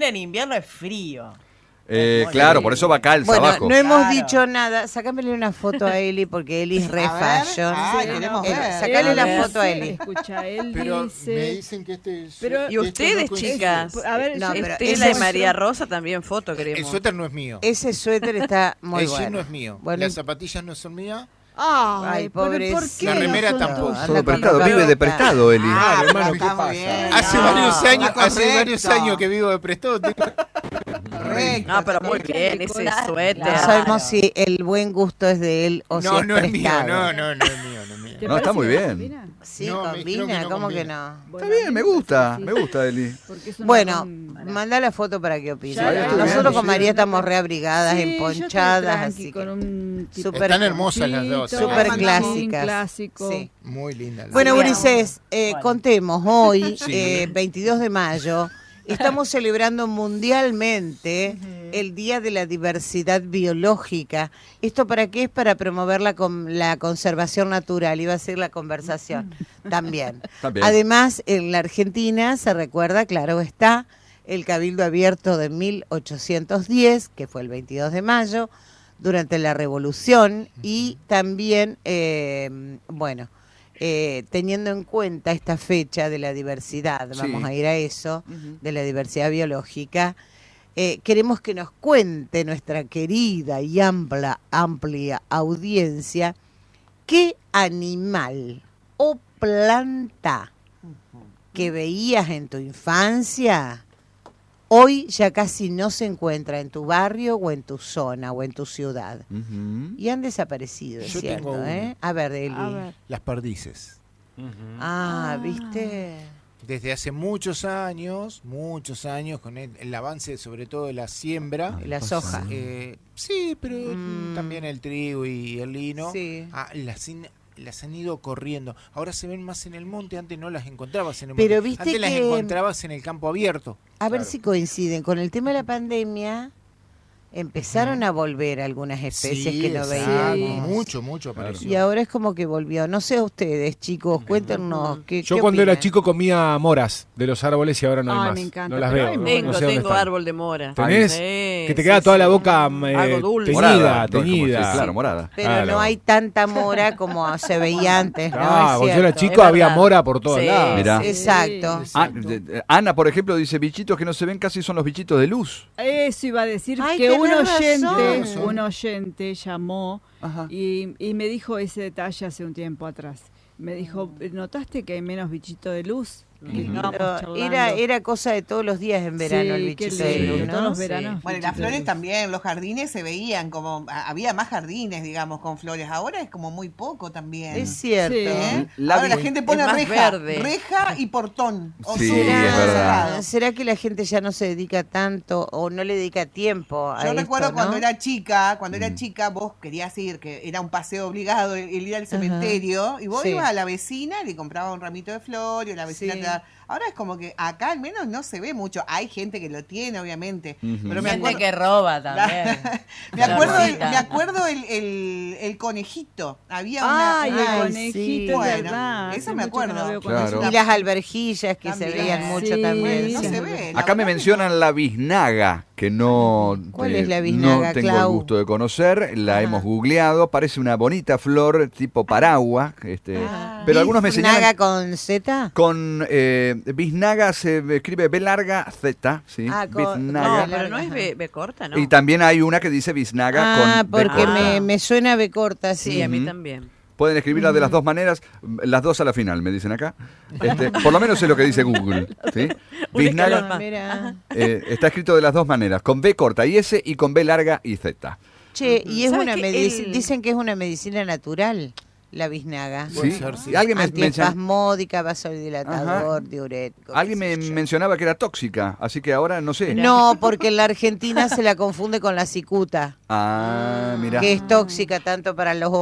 en invierno es frío. Claro, por eso va calza abajo. No hemos dicho nada. Sácamele una foto a Eli porque Eli es re fashion. Queremos ver. Sácale la foto a Eli. Escucha, él Pero dice... me dicen que este es... Pero, Y ustedes, chicas. A ver, No, pero Estela y ese María Rosa también foto El queremos. suéter no es mío. Ese suéter está muy El bueno. jean no es mío. Bueno, Las zapatillas no son mías. Ay, ¿por pobrecito. qué La remera no son tampoco. tuyas? Todo prestado, vive de prestado, Eli. Claro, hermano, está muy bien. Hace No, varios está años que vivo de prestado. Correcto. No, pero muy bien, ese suéter. No sabemos si el buen gusto es de él o si No, es no es mío, prestado. no es mío, no es mío. ¿Te No, está parece muy que bien. combina? Sí, No, me dijeron combina, que no ¿cómo que combina. no? Bueno, Está bien, a me mí gusta, sí. me gusta, Eli. Porque es una Bueno, gran- mandá la foto para que opine. Ya, Nosotros bien, con sí. María estamos reabrigadas, Sí, yo estoy emponchadas, tranqui así con que... un tipo Súper Están hermosas las dos. Súper ¿eh? clásicas. Clásico. Sí. Muy linda. Bueno, Bien. Ulises, contemos, hoy, Sí. 22 de mayo, estamos celebrando mundialmente el Día de la Diversidad Biológica. ¿Esto para qué? Es para promover la conservación natural, iba a ser la conversación también. También. Además, en la Argentina se recuerda, claro está, el Cabildo Abierto de 1810, que fue el 22 de mayo, durante la Revolución, y también, teniendo en cuenta esta fecha de la diversidad, vamos Sí. a ir a eso, de la diversidad biológica, queremos que nos cuente nuestra querida y amplia audiencia qué animal o planta que veías en tu infancia hoy ya casi no se encuentra en tu barrio o en tu zona o en tu ciudad. Ujú. Y han desaparecido, es Yo tengo cierto, uno. ¿eh? A ver, Eli. A ver. Las perdices. ¿Viste? Desde hace muchos años, con el avance sobre todo de la siembra. La soja. Sí, pero también el trigo y el lino. Sí. Las han ido corriendo. Ahora se ven más en el monte, antes no las encontrabas en el Pero monte. viste Antes las que- encontrabas en el campo abierto. A ver si coinciden. Con el tema de la pandemia, empezaron a volver algunas especies que no exacto. veíamos. Mucho apareció. Y ahora es como que volvió. No sé ustedes, chicos, cuéntenos. Yo ¿qué cuando era opinan? chico comía moras de los árboles y ahora no hay Ay, más. me encanta, No las pero veo. hay no Tengo, sé dónde tengo están. árbol de mora. ¿Tenés? Sí, Que te sí, queda toda sí. la boca Algo dulce. Morada, teñida. sí, claro, morada. Pero Claro. no hay tanta mora como se veía antes, ¿no? Ah, Es cuando yo era cierto. chico Es había verdad. mora por todos Sí. lados. Mirá. Exacto. Ana, por ejemplo, dice, bichitos que no se ven casi son los bichitos de luz. Eso iba a decir Ay, que tenés razón. un oyente llamó Ajá. y me dijo ese detalle hace un tiempo atrás. Me dijo, ¿notaste que hay menos bichito de luz? Que estábamos Pero charlando. era cosa de todos los días en verano el Sí, qué bichito de lindo, luz, todos ¿no? los veranos. Bueno, y las flores también, los jardines se veían como, había más jardines, digamos, con flores. Ahora es como muy poco también. Es cierto. Sí. ¿Eh? La Ahora la vi- gente pone es más reja, verde. reja y portón. O Sí, súper es verdad. cerrado. ¿Será que la gente ya no se dedica tanto o no le dedica tiempo a Yo esto, recuerdo ¿no? cuando era chica, vos querías ir, que era un paseo obligado, el ir al cementerio, y vos Sí. ibas a la vecina y le comprabas un ramito de flores, y la vecina Sí. te daba. Ahora es como que acá al menos no se ve mucho. Hay gente que lo tiene, obviamente. Pero me Gente acuerdo, que roba también. me acuerdo el conejito. Había una. Ay, Ay, el conejito, sí. es Bueno, verdad. eso Hace me mucho que no acuerdo. veo Claro. conejito. Y las alberjillas que se También. veían mucho Sí, también. No sí. se ve. la Acá me verdad que mencionan la biznaga, que no, ¿Cuál es la biznaga, no tengo Clau? el gusto de conocer, la Ajá. hemos googleado, parece una bonita flor tipo paraguas, pero algunos me ¿Biznaga señalan con Z? con biznaga se escribe B larga Z, ¿sí? Ah, con- biznaga. No, pero no es B corta, ¿no? Y también hay una que dice biznaga Ah, con B porque corta. me suena B corta, sí. Sí, a mí Ujú. también. Pueden escribirla de las dos maneras, las dos a la final, me dicen acá. Por lo menos es lo que dice Google. ¿sí? Biznaga escalón. Mira. está escrito de las dos maneras, con B corta y S y con B larga y Z. Che, y es ¿Sabe una qué? medicina, dicen que es una medicina natural, la biznaga. Puede ¿Sí? ser, sí. Y alguien me menciona- Antiespasmódica, vasodilatador, diurético. Alguien qué me sé yo. mencionaba que era tóxica, así que ahora no sé. No, porque en la Argentina se la confunde con la cicuta, Ah, mira. que es tóxica tanto para los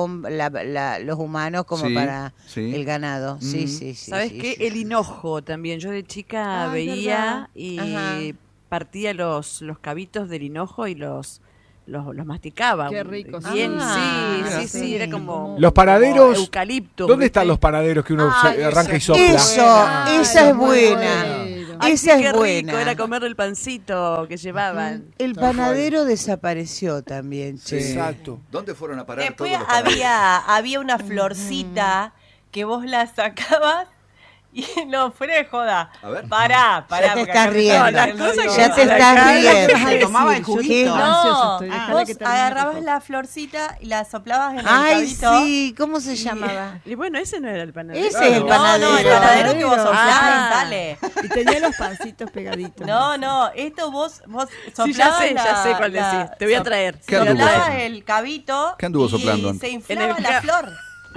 los humanos como Sí, para sí. el ganado. Sí, Mm. sí, sí. ¿Sabes sí, qué? sí. El hinojo también. Yo de chica Ah, es veía verdad. y Ajá. partía los cabitos del hinojo y los masticaba. Qué rico, Bien, Ah, sí, era como Los paraderos. como eucalipto. ¿Dónde ¿viste? están los paraderos que uno Ay, arranca y esa- sopla? Eso, esa es buena. Bueno. Ay, Esa sí, qué es buena. rico, era comer el pancito que llevaban. El Tal cual. panadero desapareció también, che. Exacto. ¿Dónde fueron a parar Después todos los panaderos? había una florcita que vos la sacabas y no, fuera de joda. A ver. Pará. Ya te porque estás acá me riendo. estaba las riendo, cosas digo, que Ya te la estás cara- riendo. Se tomaba el Yo juguito. estoy ansiosa No, estoy, dejala vos que termine, agarrabas por la florcita y la soplabas en el Ay, cabito. sí, ¿cómo se llamaba? Y bueno, ese no era el panadero. Ese es el Claro. panadero. No, el panadero que vos soplás Ah. y sale. Y tenía los pancitos pegaditos. No, esto vos Sí, ya soplabas sé cuál decís. Te voy a traer. ¿Qué anduvo soplabas soplando? el cabito ¿Qué anduvo y soplando antes? se inflaba En el la flor.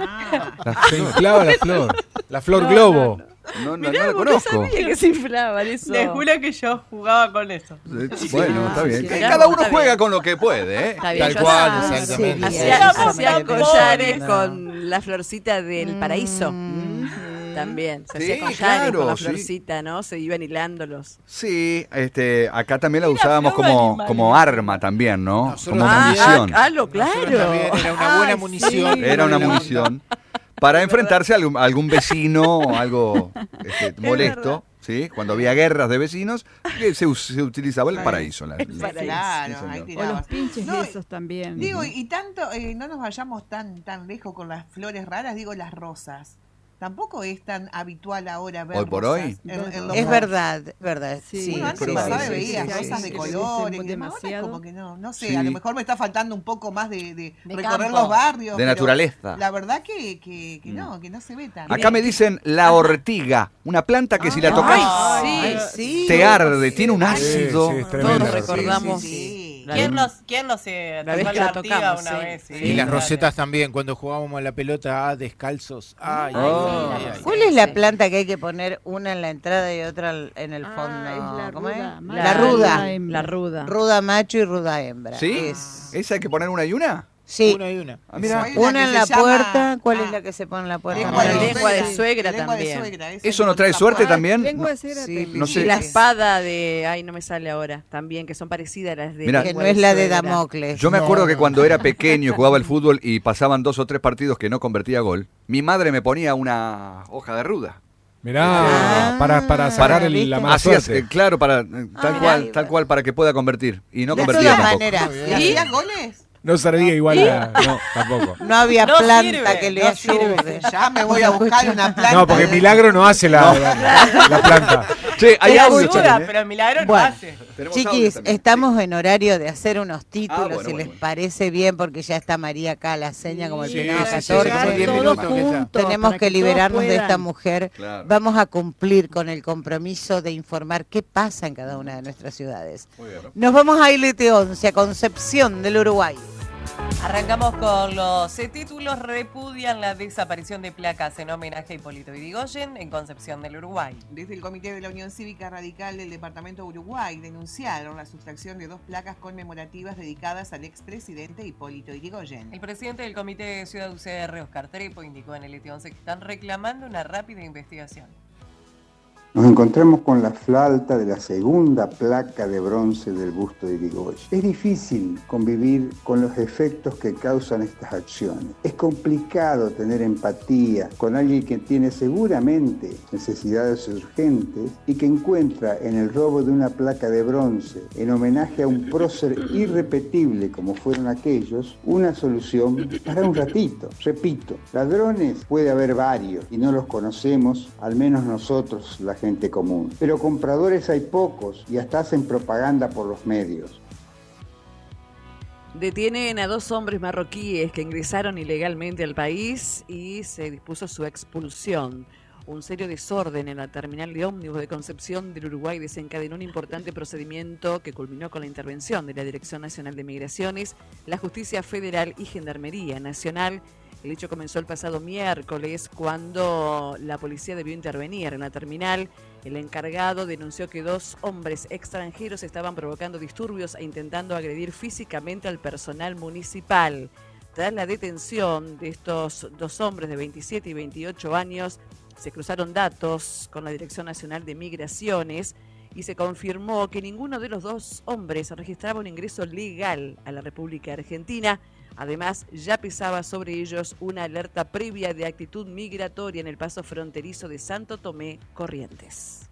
Se inflaba la flor. La flor globo. No Mirá, la vos no conozco. sabía que se inflaban eso. Les juro que yo jugaba con eso. Bueno, está bien. sí, Que sí. cada uno Está juega bien. con lo que puede, ¿eh? Está bien, Tal yo cual, hacía- exactamente. Hacía collares No. con la florcita del paraíso. También. Se hacía Sí, collares claro, con la sí. florcita, ¿no? Se iban hilándolos. Sí, acá también la usábamos flor como, animal. como arma también, ¿no? Nosotros Como también. munición. Lo Nosotros claro. también, era una buena Ay, munición. sí. Era una munición para enfrentarse a algún vecino o algo molesto, ¿sí? Cuando había guerras de vecinos, que se utilizaba el paraíso. paraíso. Claro, Sí, ahí señor. O tirabas. los pinches No, esos también. Digo, y tanto, no nos vayamos tan lejos con las flores raras, digo las rosas. Tampoco es tan habitual ahora ver Hoy por rosas hoy. en los Es bares. verdad. Sí, Sí, Bueno, antes pero pasaba sí, y veías sí, rosas sí, de sí, colores sí, y demás. Ahora es demasiado. como que no sé, Sí. a lo mejor me está faltando un poco más de recorrer campo. los barrios. De pero naturaleza. La verdad que no se ve tan. Acá me dicen la ortiga, una planta que si la tocáis Ay, sí. te arde, tiene un Sí, ácido. sí, es tremendo. Todos recordamos. Sí. ¿Quién no se La vez tocó que la ortiga tocamos, una sí. vez? Sí, Y las claro. rosetas también, cuando jugábamos a la pelota descalzos. Ay, Oh. ay. ¿Cuál es la planta que hay que poner una en la entrada y otra en el fondo? Ah, es la ¿Cómo es? ruda. La ruda. La ruda. Ruda macho y ruda hembra. ¿Sí? Es- ¿Esa hay que poner una y una? Sí. Una y una. Ah, mira. Hay una Una que en se la llama- puerta. ¿Cuál Ah, es la que se pone en la puerta? lengua La de lengua de suegra. suegra Lengua de también. suegra, esa ¿Eso que no trae la suerte puerta. también? Lengua de cera Sí, tengo. no sé. Y la espada de... Ay, no me sale ahora. También, que son parecidas a las de... Mira. Que lengua no es la de suegra. Damocles. Yo me acuerdo que no. cuando era pequeño jugaba al fútbol y pasaban 2 o 3 partidos que no convertía gol, mi madre me ponía una hoja de ruda. Mirá, Ah, para sacar ¿viste? la mala Hacías, suerte. claro, para mirá. tal cual para que pueda convertir. Y no De convertía todas tampoco. maneras, ¿Y hacías goles? No servía igual a... No, tampoco. no había No planta sirve, que le no ayude. Ya me voy a buscar una planta. No, porque milagro no hace la planta. Che, hay Es audio duda, también, ¿eh? pero el milagro no Bueno. hace. Tenemos audio Chiquis, también. estamos en horario de hacer unos títulos, bueno, si bueno, les bueno. parece bien, porque ya está María acá a la seña como el Sí, Pinado sí, sí, 14. como 10 Todos minutos que está. juntos, Tenemos para que todos liberarnos de esta puedan. mujer. Claro. Vamos a cumplir con el compromiso de informar qué pasa en cada una de nuestras ciudades. Muy bien, ¿no? Nos vamos a ILT11, a Concepción del Uruguay. Arrancamos con los títulos. Repudian la desaparición de placas en homenaje a Hipólito Yrigoyen en Concepción del Uruguay. Desde el Comité de la Unión Cívica Radical del Departamento de Uruguay denunciaron la sustracción de 2 placas conmemorativas dedicadas al expresidente Hipólito Yrigoyen. El presidente del Comité de Ciudad UCR, Oscar Trepo, indicó en el ET11 que están reclamando una rápida investigación. Nos encontramos con la falta de la segunda placa de bronce del busto de Irigoyen. Es difícil convivir con los efectos que causan estas acciones. Es complicado tener empatía con alguien que tiene seguramente necesidades urgentes y que encuentra en el robo de una placa de bronce, en homenaje a un prócer irrepetible como fueron aquellos, una solución para un ratito. Repito, ladrones puede haber varios y no los conocemos, al menos nosotros, la gente común. Pero compradores hay pocos y hasta hacen propaganda por los medios. Detienen a 2 hombres marroquíes que ingresaron ilegalmente al país y se dispuso su expulsión. Un serio desorden en la terminal de ómnibus de Concepción del Uruguay desencadenó un importante procedimiento que culminó con la intervención de la Dirección Nacional de Migraciones, la Justicia Federal y Gendarmería Nacional. El hecho comenzó el pasado miércoles cuando la policía debió intervenir en la terminal. El encargado denunció que 2 hombres extranjeros estaban provocando disturbios e intentando agredir físicamente al personal municipal. Tras la detención de estos 2 hombres de 27 y 28 años, se cruzaron datos con la Dirección Nacional de Migraciones y se confirmó que ninguno de los 2 hombres registraba un ingreso legal a la República Argentina. Además, ya pesaba sobre ellos una alerta previa de actitud migratoria en el paso fronterizo de Santo Tomé, Corrientes.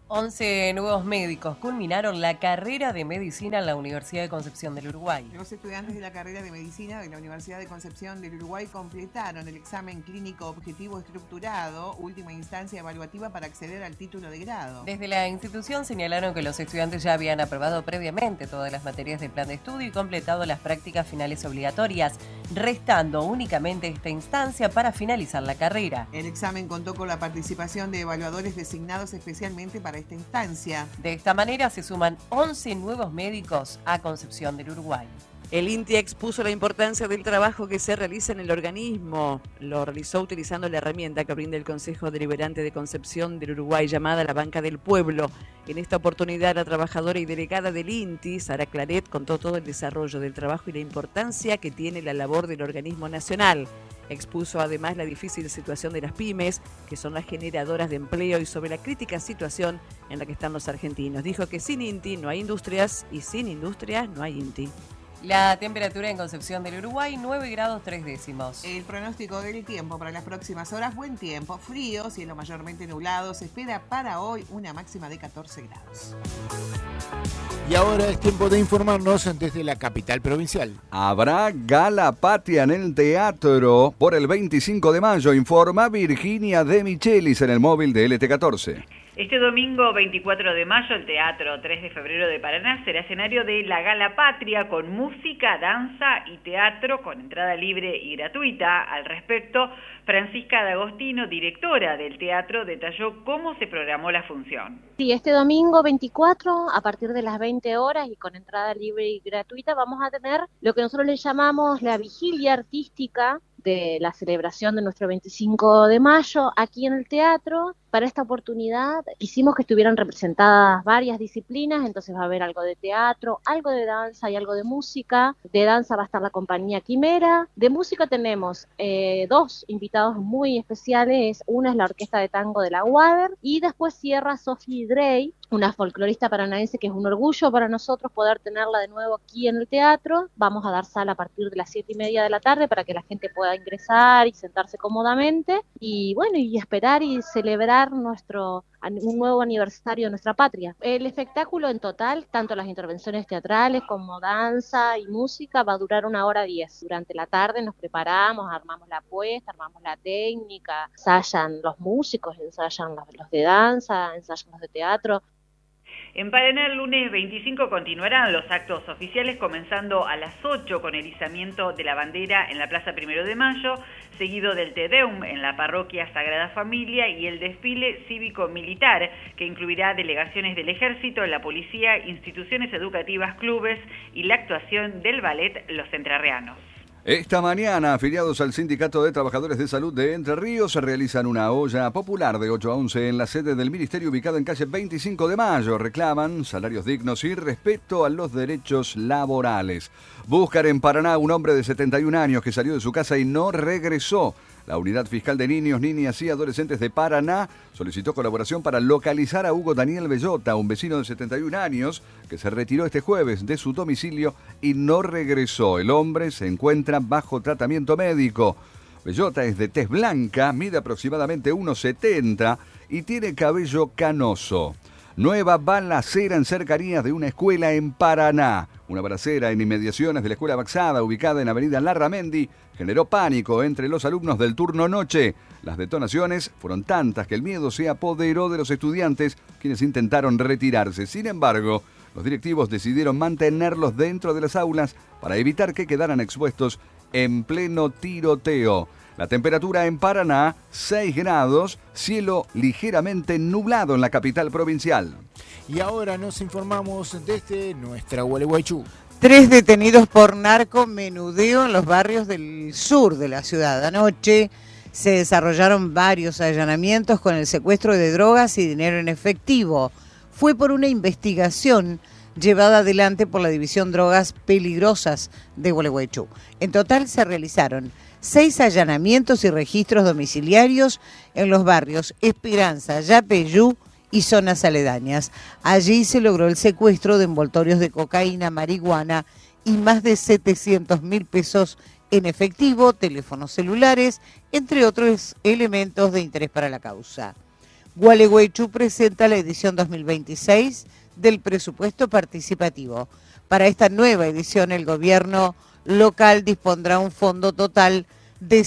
11 nuevos médicos culminaron la carrera de medicina en la Universidad de Concepción del Uruguay. Los estudiantes de la carrera de medicina de la Universidad de Concepción del Uruguay completaron el examen clínico objetivo estructurado, última instancia evaluativa para acceder al título de grado. Desde la institución señalaron que los estudiantes ya habían aprobado previamente todas las materias del plan de estudio y completado las prácticas finales obligatorias, restando únicamente esta instancia para finalizar la carrera. El examen contó con la participación de evaluadores designados especialmente para esta instancia. De esta manera se suman 11 nuevos médicos a Concepción del Uruguay. El INTI expuso la importancia del trabajo que se realiza en el organismo. Lo realizó utilizando la herramienta que brinda el Consejo Deliberante de Concepción del Uruguay llamada la Banca del Pueblo. En esta oportunidad, la trabajadora y delegada del INTI, Sara Claret, contó todo el desarrollo del trabajo y la importancia que tiene la labor del organismo nacional. Expuso además la difícil situación de las pymes, que son las generadoras de empleo, y sobre la crítica situación en la que están los argentinos. Dijo que sin INTI no hay industrias y sin industrias no hay INTI. La temperatura en Concepción del Uruguay, 9 grados 3 décimos. El pronóstico del tiempo para las próximas horas: buen tiempo, frío, cielo mayormente nublado. Se espera para hoy una máxima de 14 grados. Y ahora es tiempo de informarnos desde la capital provincial. Habrá gala patria en el teatro por el 25 de mayo, informa Virginia de Michelis en el móvil de LT14. Este domingo 24 de mayo el Teatro 3 de Febrero de Paraná será escenario de la Gala Patria con música, danza y teatro con entrada libre y gratuita. Al respecto, Francisca D'Agostino, directora del teatro, detalló cómo se programó la función. Sí, este domingo 24 a partir de las 20 horas y con entrada libre y gratuita vamos a tener lo que nosotros le llamamos la vigilia artística de la celebración de nuestro 25 de mayo aquí en el teatro. Para esta oportunidad quisimos que estuvieran representadas varias disciplinas, entonces va a haber algo de teatro, algo de danza y algo de música. De danza va a estar la compañía Quimera. De música tenemos dos invitados muy especiales. Una es la Orquesta de Tango de la UADER y después cierra Sophie Drey, una folclorista paranaense que es un orgullo para nosotros poder tenerla de nuevo aquí en el teatro. Vamos a dar sala a partir de las 7:30 de la tarde para que la gente pueda ingresar y sentarse cómodamente y bueno, y esperar y celebrar un nuevo aniversario de nuestra patria. El espectáculo en total, tanto las intervenciones teatrales como danza y música, va a durar 1:10. Durante la tarde nos preparamos, armamos la puesta, armamos la técnica, ensayan los músicos, ensayan los de danza, ensayan los de teatro. En Paraná el lunes 25 continuarán los actos oficiales, comenzando a las 8 con el izamiento de la bandera en la Plaza 1 de Mayo, seguido del Te Deum en la parroquia Sagrada Familia y el desfile cívico-militar, que incluirá delegaciones del Ejército, la Policía, instituciones educativas, clubes y la actuación del ballet Los Entrerrianos. Esta mañana, afiliados al Sindicato de Trabajadores de Salud de Entre Ríos realizan una olla popular de 8 a 11 en la sede del Ministerio ubicada en calle 25 de Mayo. Reclaman salarios dignos y respeto a los derechos laborales. Buscan en Paraná un hombre de 71 años que salió de su casa y no regresó. La Unidad Fiscal de Niños, Niñas y Adolescentes de Paraná solicitó colaboración para localizar a Hugo Daniel Bellota, un vecino de 71 años que se retiró este jueves de su domicilio y no regresó. El hombre se encuentra bajo tratamiento médico. Bellota es de tez blanca, mide aproximadamente 1,70 y tiene cabello canoso. Nueva balacera en cercanías de una escuela en Paraná. Una balacera en inmediaciones de la escuela Baxada, ubicada en Avenida Larramendi, generó pánico entre los alumnos del turno noche. Las detonaciones fueron tantas que el miedo se apoderó de los estudiantes, quienes intentaron retirarse. Sin embargo, los directivos decidieron mantenerlos dentro de las aulas para evitar que quedaran expuestos en pleno tiroteo. La temperatura en Paraná, 6 grados, cielo ligeramente nublado en la capital provincial. Y ahora nos informamos desde nuestra Gualeguaychú. 3 detenidos por narcomenudeo en los barrios del sur de la ciudad. Anoche se desarrollaron varios allanamientos con el secuestro de drogas y dinero en efectivo. Fue por una investigación llevada adelante por la División Drogas Peligrosas de Gualeguaychú. En total se realizaron 6 allanamientos y registros domiciliarios en los barrios Esperanza, Yapeyú y zonas aledañas. Allí se logró el secuestro de envoltorios de cocaína, marihuana y más de 700.000 pesos en efectivo, teléfonos celulares, entre otros elementos de interés para la causa. Gualeguaychú presenta la edición 2026 del presupuesto participativo. Para esta nueva edición, el gobierno local dispondrá un fondo total de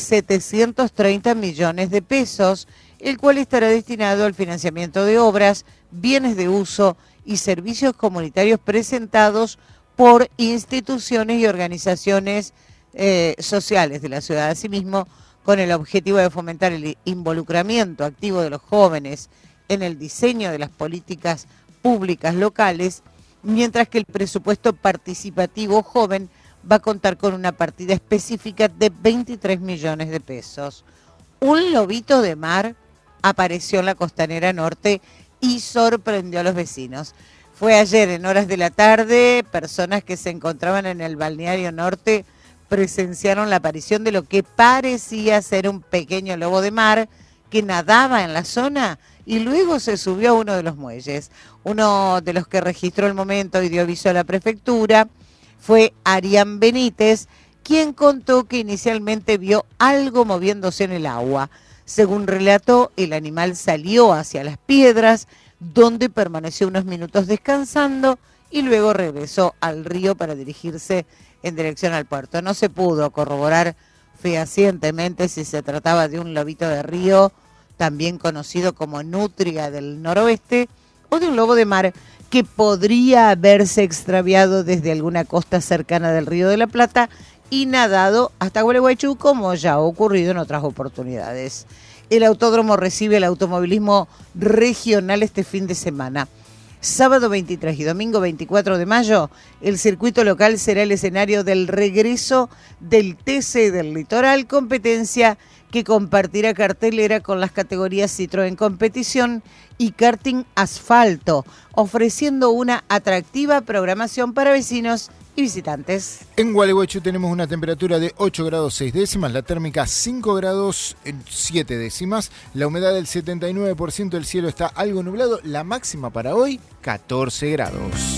730 millones de pesos, el cual estará destinado al financiamiento de obras, bienes de uso y servicios comunitarios presentados por instituciones y organizaciones sociales de la ciudad. Asimismo, con el objetivo de fomentar el involucramiento activo de los jóvenes en el diseño de las políticas públicas locales, mientras que el presupuesto participativo joven va a contar con una partida específica de 23 millones de pesos. Un lobito de mar apareció en la Costanera Norte y sorprendió a los vecinos. Fue ayer en horas de la tarde, personas que se encontraban en el balneario norte presenciaron la aparición de lo que parecía ser un pequeño lobo de mar que nadaba en la zona y luego se subió a uno de los muelles. Uno de los que registró el momento y dio aviso a la prefectura fue Arián Benítez, quien contó que inicialmente vio algo moviéndose en el agua. Según relató, el animal salió hacia las piedras, donde permaneció unos minutos descansando y luego regresó al río para dirigirse en dirección al puerto. No se pudo corroborar fehacientemente si se trataba de un lobito de río, también conocido como nutria del noroeste, o de un lobo de mar que podría haberse extraviado desde alguna costa cercana del Río de la Plata y nadado hasta Gualeguaychú, como ya ha ocurrido en otras oportunidades. El autódromo recibe el automovilismo regional este fin de semana. Sábado 23 y domingo 24 de mayo, el circuito local será el escenario del regreso del TC del Litoral, competencia que compartirá cartelera con las categorías Citroën Competición y Karting Asfalto, ofreciendo una atractiva programación para vecinos y visitantes. En Gualeguaychú tenemos una temperatura de 8 grados 6 décimas, la térmica 5 grados 7 décimas, la humedad del 79%, el cielo está algo nublado, la máxima para hoy 14 grados.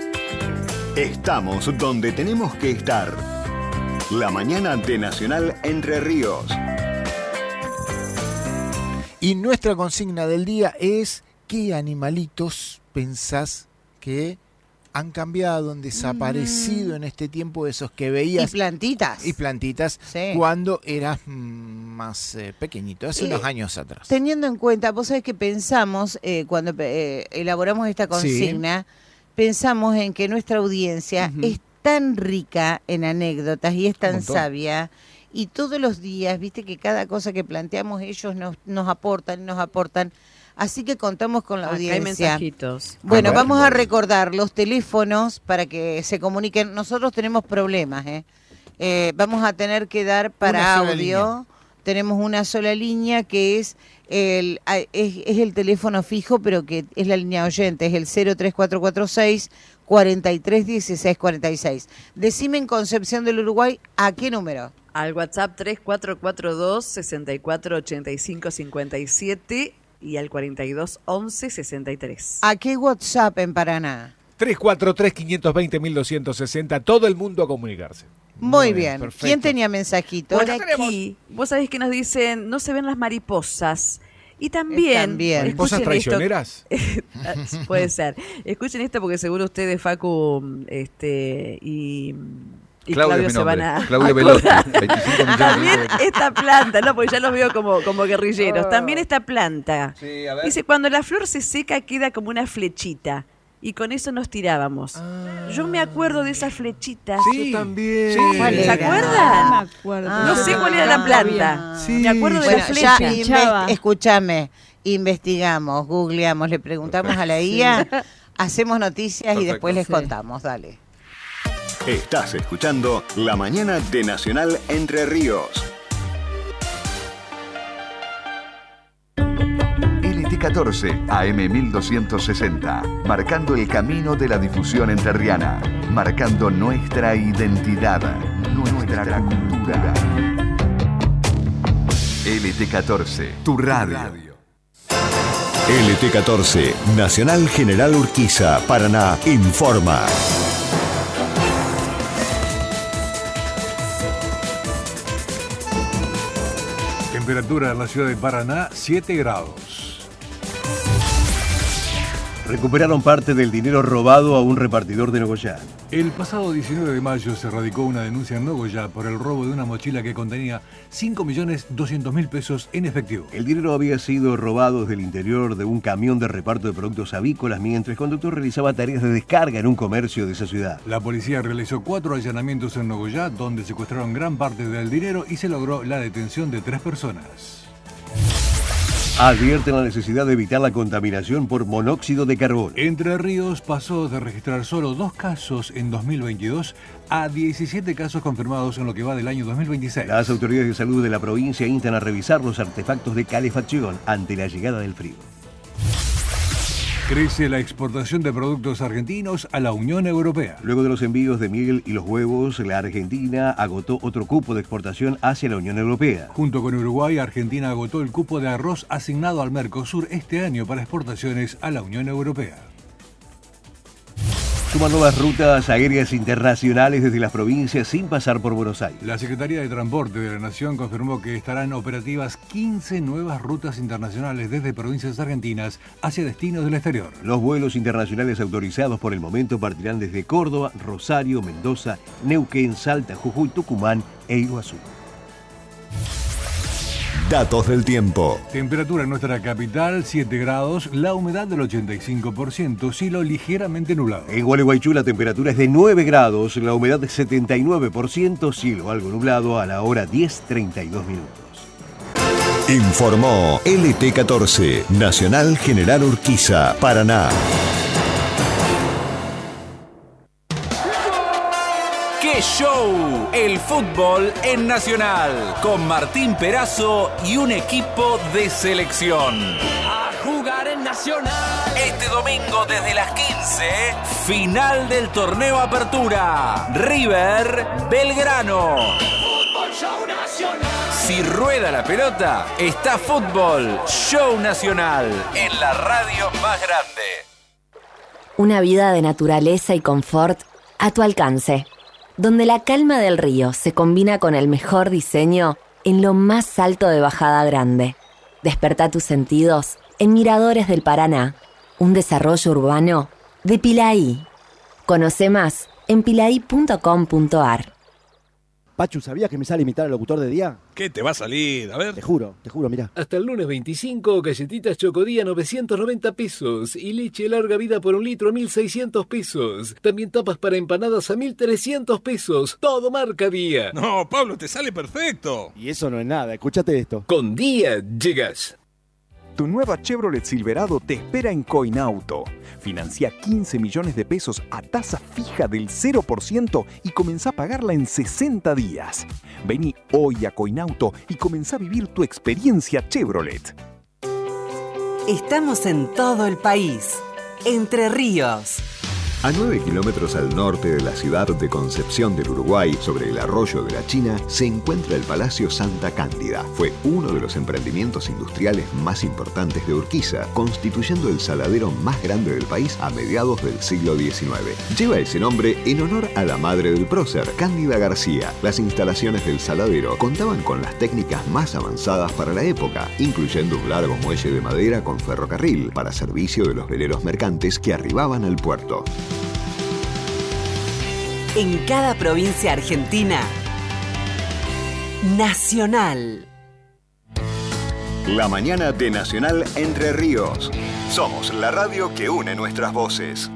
Estamos donde tenemos que estar. La mañana de Nacional Entre Ríos. Y nuestra consigna del día es: ¿qué animalitos pensás que han cambiado, han desaparecido en este tiempo, esos que veías? Y plantitas. Sí. Cuando eras más pequeñito, hace unos años atrás. Teniendo en cuenta, vos sabés que pensamos, cuando elaboramos esta consigna, pensamos en que nuestra audiencia es tan rica en anécdotas y es tan sabia, y todos los días, viste que cada cosa que planteamos ellos nos aportan. Así que contamos con la audiencia. Hay mensajitos. Bueno, vamos a recordar los teléfonos para que se comuniquen. Nosotros tenemos problemas, vamos a tener que dar para audio. Tenemos una sola línea que es el teléfono fijo, pero que es la línea oyente, es el 03446 431646. Decime en Concepción del Uruguay, ¿a qué número? Al WhatsApp 3442 648557 y al 421163. ¿A qué WhatsApp en Paraná? 343-520-1260. Todo el mundo a comunicarse. Muy bien. Perfecto. ¿Quién tenía mensajito? Por aquí, vos sabés que nos dicen, no se ven las mariposas. Y también... ¿Mariposas traicioneras? Puede ser. Escuchen esto porque seguro ustedes, Facu, y Claudio se van a... Claudio Velotti, 25 millones. También esta planta, no, porque ya los veo como guerrilleros. También esta planta. Sí, a ver. Dice, cuando la flor se seca queda como una flechita. Y con eso nos tirábamos. Yo me acuerdo de esas flechitas. Sí, yo también. Sí. ¿Se acuerdan? No me acuerdo. No sé cuál era la planta. Sí. Me acuerdo de la flecha. Escúchame, investigamos, googleamos, le preguntamos a la IA, hacemos noticias y después les contamos. Dale. Estás escuchando La Mañana de Nacional Entre Ríos. LT14 AM 1260, marcando el camino de la difusión entrerriana, marcando nuestra identidad, nuestra cultura. LT14, tu radio. LT14, Nacional General Urquiza, Paraná, informa. Temperatura en la ciudad de Paraná, 7 grados. Recuperaron parte del dinero robado a un repartidor de Nogoyá. El pasado 19 de mayo se radicó una denuncia en Nogoyá por el robo de una mochila que contenía 5.200.000 pesos en efectivo. El dinero había sido robado desde el interior de un camión de reparto de productos avícolas mientras el conductor realizaba tareas de descarga en un comercio de esa ciudad. La policía realizó 4 allanamientos en Nogoyá, donde secuestraron gran parte del dinero y se logró la detención de 3 personas. Advierten la necesidad de evitar la contaminación por monóxido de carbono. Entre Ríos pasó de registrar solo 2 casos en 2022 a 17 casos confirmados en lo que va del año 2026. Las autoridades de salud de la provincia instan a revisar los artefactos de calefacción ante la llegada del frío. Crece la exportación de productos argentinos a la Unión Europea. Luego de los envíos de miel y los huevos, la Argentina agotó otro cupo de exportación hacia la Unión Europea. Junto con Uruguay, Argentina agotó el cupo de arroz asignado al Mercosur este año para exportaciones a la Unión Europea. Suman nuevas rutas aéreas internacionales desde las provincias sin pasar por Buenos Aires. La Secretaría de Transporte de la Nación confirmó que estarán operativas 15 nuevas rutas internacionales desde provincias argentinas hacia destinos del exterior. Los vuelos internacionales autorizados por el momento partirán desde Córdoba, Rosario, Mendoza, Neuquén, Salta, Jujuy, Tucumán e Iguazú. Datos del tiempo. Temperatura en nuestra capital, 7 grados, la humedad del 85%, cielo ligeramente nublado. En Gualeguaychú la temperatura es de 9 grados, la humedad de 79%, cielo algo nublado a la hora 10:32 minutos. Informó LT14, Nacional General Urquiza, Paraná. ¡Qué show! El fútbol en Nacional, con Martín Perazo y un equipo de selección. A jugar en Nacional. Este domingo desde las 15, final del torneo Apertura. River Belgrano. Fútbol Show Nacional. Si rueda la pelota, está Fútbol Show Nacional en la radio más grande. Una vida de naturaleza y confort a tu alcance, donde la calma del río se combina con el mejor diseño en lo más alto de Bajada Grande. Despertá tus sentidos en Miradores del Paraná, un desarrollo urbano de Pilaí. Conoce más en pilaí.com.ar. Pachu, ¿sabías que me sale imitar al locutor de día? ¿Qué te va a salir? A ver. Te juro, mirá. Hasta el lunes 25, galletitas Chocodía 990 pesos y leche larga vida por 1 litro 1.600 pesos. También tapas para empanadas a 1.300 pesos. Todo marca Día. No, Pablo, te sale perfecto. Y eso no es nada, escúchate esto. Con Día llegas. Tu nueva Chevrolet Silverado te espera en Coinauto. Financia 15 millones de pesos a tasa fija del 0% y comenzá a pagarla en 60 días. Vení hoy a Coinauto y comenzá a vivir tu experiencia Chevrolet. Estamos en todo el país. Entre Ríos. A 9 kilómetros al norte de la ciudad de Concepción del Uruguay, sobre el arroyo de la China, se encuentra el Palacio Santa Cándida. Fue uno de los emprendimientos industriales más importantes de Urquiza, constituyendo el saladero más grande del país a mediados del siglo XIX. Lleva ese nombre en honor a la madre del prócer, Cándida García. Las instalaciones del saladero contaban con las técnicas más avanzadas para la época, incluyendo un largo muelle de madera con ferrocarril para servicio de los veleros mercantes que arribaban al puerto. En cada provincia argentina, Nacional. La mañana de Nacional Entre Ríos. Somos la radio que une nuestras voces.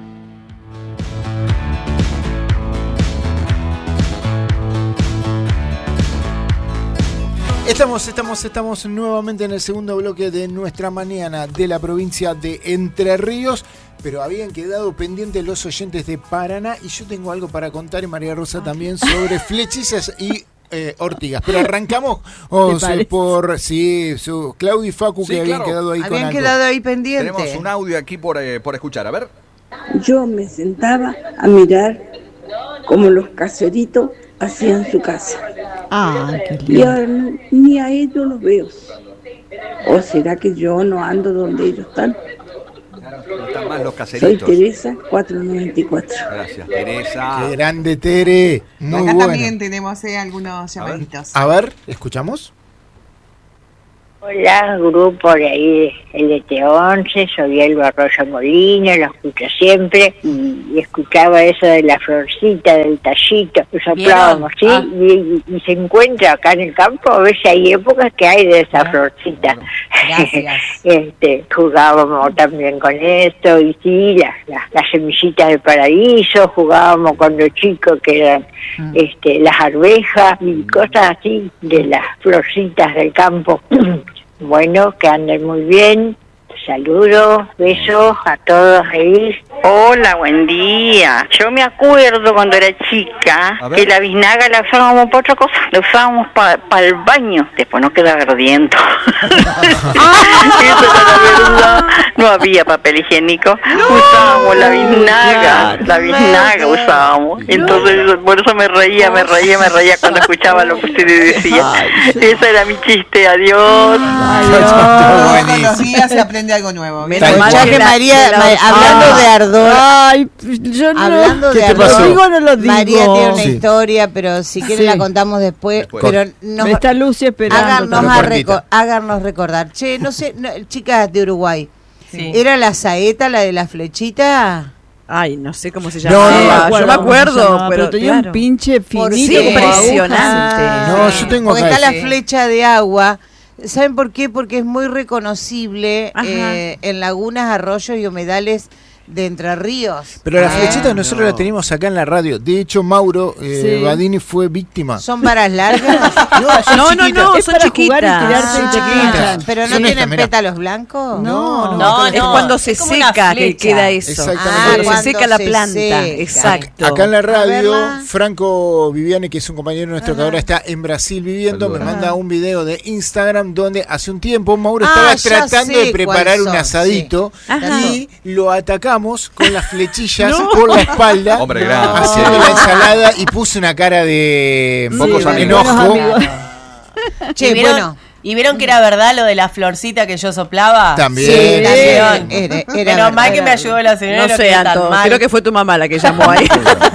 Estamos nuevamente en el segundo bloque de nuestra mañana de la provincia de Entre Ríos, pero habían quedado pendientes los oyentes de Paraná y yo tengo algo para contar, y María Rosa también, sobre flechizas y ortigas. Pero arrancamos por Claudio y Facu, que habían quedado ahí con algo. Habían quedado ahí pendientes. Tenemos un audio aquí por escuchar, a ver. Yo me sentaba a mirar cómo los caseritos hacían su casa. Qué lindo. Y ahora ni a ellos los veo. ¿O será que yo no ando donde ellos están? No están más los Soy caseritos. Teresa, 494. Gracias, Teresa. ¡Qué grande, Tere! Muy Acá bueno. también tenemos algunos llamaditos. A ver, ¿escuchamos? Hola, grupo de ahí, el ET11, soy Elba Rosa Molina, lo escucho siempre, y escuchaba eso de la florcita, del tallito, lo soplábamos, ¿sí? Y se encuentra acá en el campo, a veces hay épocas que hay de esa florcita. Gracias. Jugábamos también con esto, y sí, las semillitas del paraíso, jugábamos con los chicos que eran las arvejas y cosas así de las florcitas del campo. Bueno, que anden muy bien. Saludos, besos a todos ahí. Hola, buen día. Yo me acuerdo cuando era chica que la biznaga la usábamos para otra cosa. La usábamos para el baño. Después nos quedaba ardiendo. Eso era la verdad. No había papel higiénico. Usábamos la biznaga. La biznaga usábamos. Entonces, por eso me reía cuando escuchaba lo que ustedes decían. Ese era mi chiste. Adiós. Todos los días se aprende algo nuevo. Ya que María, hablando de ardor. Ay, yo no. Hablando ¿Qué de te ardor. pasó? Digo, no lo digo. María tiene una Sí. historia, pero si quieren Sí. la contamos después. Pero nos, Está Lucy esperando. háganos recordar. Che, no sé, chicas de Uruguay. Sí. ¿Era la saeta, la de la flechita? Ay, no sé cómo se No, llama. no me Yo acuerdo me cómo se acuerdo, llamaba, pero tenía claro. un pinche finito. Sí, como impresionante. aguja. No, yo tengo Porque acá está la ese. flecha de agua. ¿Saben por qué? Porque es muy reconocible Ajá. en lagunas, arroyos y humedales de Entre Ríos. Pero la flechita nosotros la tenemos acá en la radio. De hecho, Mauro Sí. Badini fue víctima. ¿Son varas largas? No, Es son para chiquitas. jugar y tirarse Son y chiquitas. ¿Pero no Son tienen estas, mirá. pétalos blancos? No, es cuando se como una seca que flecha. queda eso. Exactamente. Cuando se seca la se planta. seca. Exacto. Acá en la radio, verla. Franco Viviani, que es un compañero nuestro que ahora está en Brasil viviendo, me manda un video de Instagram donde hace un tiempo Mauro estaba ya tratando sé de preparar cuáles un son, asadito sí. y lo atacamos con las flechillas por la espalda, Hombre, grande. haciendo la ensalada y puso una cara de Pocos enojo. Che, ¿Y vieron, bueno. ¿Y vieron que era verdad lo de la florcita que yo soplaba? También. Sí, También. era Menos mal que me ayudó la señora. No sé, quedé tan Anto. mal. Creo que fue tu mamá la que llamó ahí.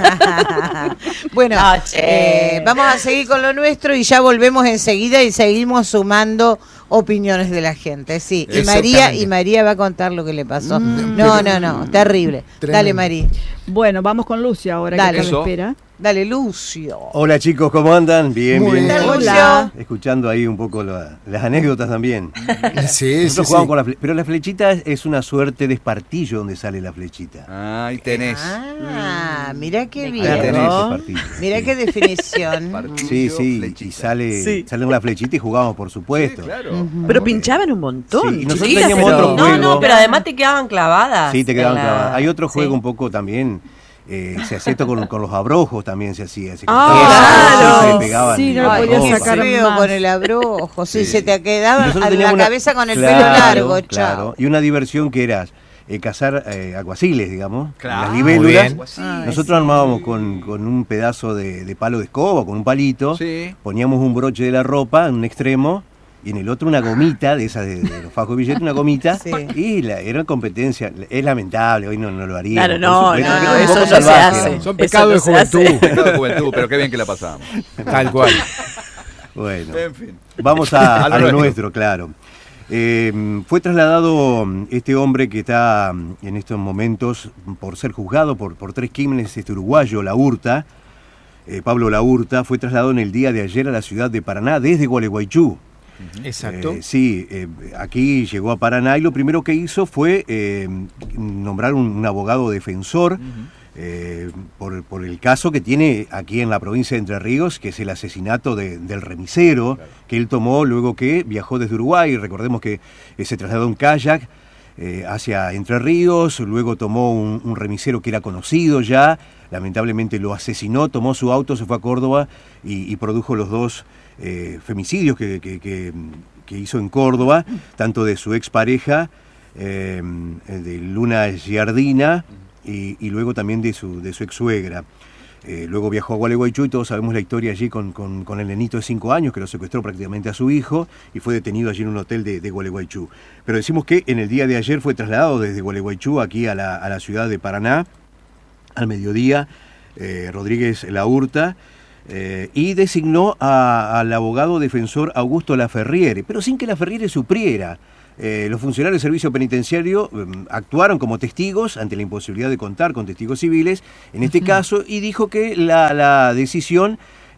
Bueno, No, che. vamos a seguir con lo nuestro y ya volvemos enseguida y seguimos sumando opiniones de la gente. Sí, y María va a contar lo que le pasó. No, terrible. Tremendo. Dale, María. Bueno, vamos con Lucy ahora, Dale. que acá me Eso. espera. Dale, Lucio. Hola chicos, ¿cómo andan? Bien, Muy bien. bien. Hola. Escuchando ahí un poco las anécdotas también. Sí, Nosotros sí, jugamos sí. con pero la flechita es una suerte de espartillo donde sale la flechita. Ahí tenés. Ah, mira qué Ahí bien. tenés ¿no? espartillo. Mira qué definición. Sí, sí, y sale una flechita y jugamos, por supuesto. Claro. Pero pinchaban un montón. Sí, y nosotros chiquitas, teníamos pero- otro juego. No, pero además te quedaban clavadas. Sí, te quedaban en la- clavadas. Hay otro juego Sí. un poco también. Se hacía esto con los abrojos también se hacía. Se claro. se pegaban Sí, no en lo la podía ropa. sacar Feo más. con el abrojo. Sí, Sí. se te quedaba Nosotros a la teníamos cabeza con el pelo Claro, largo, chao. claro. Y una diversión que era cazar aguaciles, digamos, Claro. las libélulas. Muy bien. Nosotros armábamos con un pedazo de palo de escoba, con un palito, Sí. poníamos un broche de la ropa en un extremo y en el otro una gomita, de esas de los fajos de billete, una gomita, Sí. y era competencia. Es lamentable, hoy no lo haríamos. Claro, por no, supuesto, no, era un eso poco no se salvaje, hace. ¿no? Son Eso pecados no de se hace. juventud. Pecado de juventud, pero qué bien que la pasamos. Tal cual. Bueno, En fin. vamos A a lo lo nuestro. nuestro, claro. Fue trasladado este hombre que está en estos momentos por ser juzgado por 3 crímenes, uruguayo, Laurta, Pablo Laurta, fue trasladado en el día de ayer a la ciudad de Paraná desde Gualeguaychú. Exacto. Sí, aquí llegó a Paraná y lo primero que hizo fue nombrar un abogado defensor por el caso que tiene aquí en la provincia de Entre Ríos, que es el asesinato del remisero, que él tomó luego que viajó desde Uruguay. Recordemos que se trasladó en kayak hacia Entre Ríos, luego tomó un remisero que era conocido ya, lamentablemente lo asesinó, tomó su auto, se fue a Córdoba y produjo los 2 femicidios que hizo en Córdoba, tanto de su expareja, de Luna Giardina, y luego también de su ex suegra. Luego viajó a Gualeguaychú y todos sabemos la historia allí con el nenito de 5 años que lo secuestró prácticamente a su hijo y fue detenido allí en un hotel de Gualeguaychú. Pero decimos que en el día de ayer fue trasladado desde Gualeguaychú aquí a la ciudad de Paraná, al mediodía, Rodríguez Laurta. y designó al abogado defensor Augusto Laferriere, pero sin que Laferriere supiera. Los funcionarios del servicio penitenciario actuaron como testigos ante la imposibilidad de contar con testigos civiles en este caso, y dijo que la decisión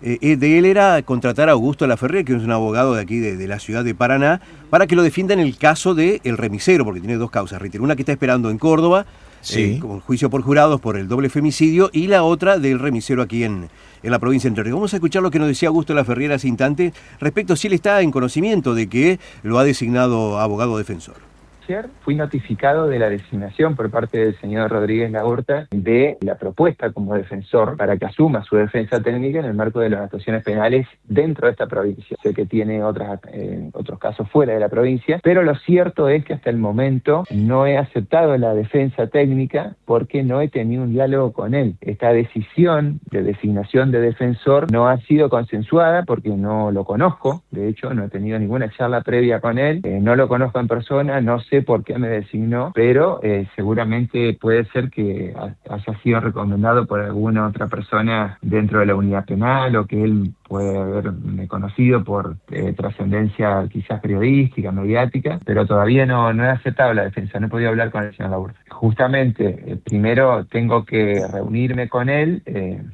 de él era contratar a Augusto Laferriere, que es un abogado de aquí de la ciudad de Paraná, para que lo defienda en el caso del remisero, porque tiene dos causas, reitero, una que está esperando en Córdoba, con juicio por jurados por el doble femicidio, y la otra del remisero aquí en la provincia de Entre Ríos. Vamos a escuchar lo que nos decía Augusto Laferriere hace instante respecto a si él está en conocimiento de que lo ha designado abogado defensor. Fui notificado de la designación por parte del señor Rodríguez Laurta de la propuesta como defensor para que asuma su defensa técnica en el marco de las actuaciones penales dentro de esta provincia. Sé que tiene otros casos fuera de la provincia, pero lo cierto es que hasta el momento no he aceptado la defensa técnica porque no he tenido un diálogo con él. Esta decisión de designación de defensor no ha sido consensuada porque no lo conozco. De hecho, no he tenido ninguna charla previa con él. No lo conozco en persona, no sé por qué me designó, pero seguramente puede ser que haya sido recomendado por alguna otra persona dentro de la unidad penal, o que él puede haberme conocido por trascendencia quizás periodística, mediática, pero todavía no he aceptado la defensa, no he podido hablar con el señor Laurta. Justamente, primero tengo que reunirme con él,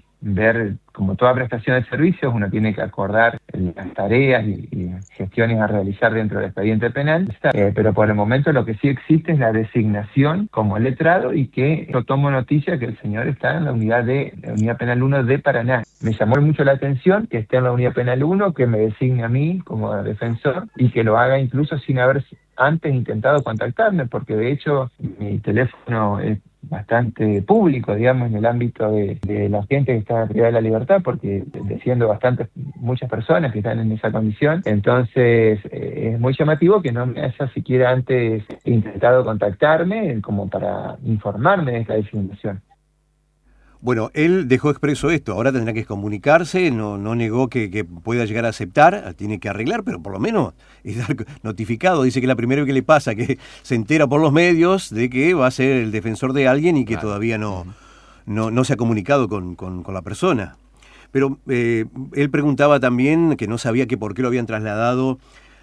ver, como toda prestación de servicios, uno tiene que acordar las tareas y gestiones a realizar dentro del expediente penal, pero por el momento lo que sí existe es la designación como letrado, y que yo tomo noticia que el señor está en la unidad penal 1 de Paraná. Me llamó mucho la atención que esté en la unidad penal 1, que me designe a mí como defensor, y que lo haga incluso sin haber antes intentado contactarme, porque de hecho mi teléfono es bastante público, digamos, en el ámbito de la gente que está privada de la libertad, porque defiendo muchas personas que están en esa condición. Entonces es muy llamativo que no me haya siquiera antes intentado contactarme como para informarme de esta designación. Bueno, él dejó expreso esto, ahora tendrá que comunicarse, no negó que pueda llegar a aceptar, tiene que arreglar, pero por lo menos estar notificado. Dice que la primera vez que le pasa, que se entera por los medios de que va a ser el defensor de alguien y que todavía no se ha comunicado con la persona. Pero él preguntaba también que no sabía que por qué lo habían trasladado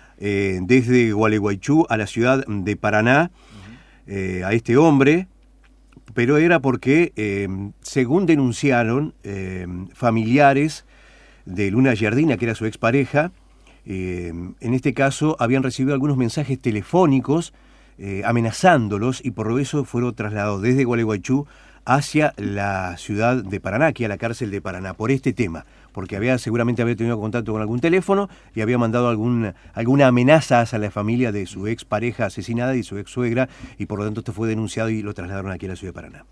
desde Gualeguaychú a la ciudad de Paraná, a este hombre, pero era porque, según denunciaron familiares de Luna Giardina, que era su expareja, en este caso habían recibido algunos mensajes telefónicos amenazándolos, y por eso fueron trasladados desde Gualeguaychú hacia la ciudad de Paraná, aquí a la cárcel de Paraná, por este tema, porque seguramente había tenido contacto con algún teléfono y había mandado alguna amenaza hacia la familia de su ex pareja asesinada y su ex suegra, y por lo tanto esto fue denunciado y lo trasladaron aquí a la ciudad de Paraná.